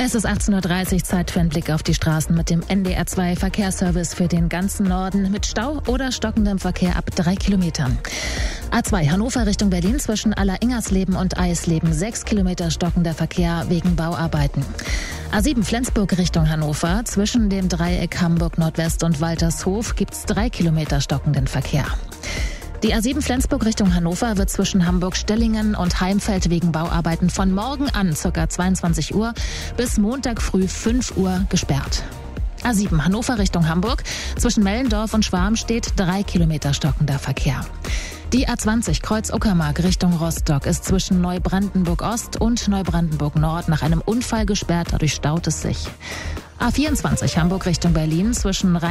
Es ist 18:30 Uhr, Zeit für einen Blick auf die Straßen mit dem NDR2 Verkehrsservice für den ganzen Norden mit Stau oder stockendem Verkehr ab 3 Kilometern. A2 Hannover Richtung Berlin zwischen Aller-Ingersleben und Eisleben 6 Kilometer stockender Verkehr wegen Bauarbeiten. A7 Flensburg Richtung Hannover zwischen dem Dreieck Hamburg Nordwest und Waltershof gibt's 3 Kilometer stockenden Verkehr. Die A7 Flensburg Richtung Hannover wird zwischen Hamburg-Stellingen und Heimfeld wegen Bauarbeiten von morgen an ca. 22 Uhr bis Montag früh 5 Uhr gesperrt. A7 Hannover Richtung Hamburg zwischen Mellendorf und Schwarmstedt 3 Kilometer stockender Verkehr. Die A20 Kreuz-Uckermark Richtung Rostock ist zwischen Neubrandenburg-Ost und Neubrandenburg-Nord nach einem Unfall gesperrt, dadurch staut es sich. A24 Hamburg Richtung Berlin zwischen